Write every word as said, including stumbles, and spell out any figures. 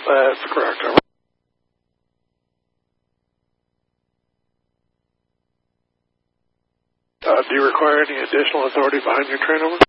That's correct. Uh, do you require any additional authority behind your train over?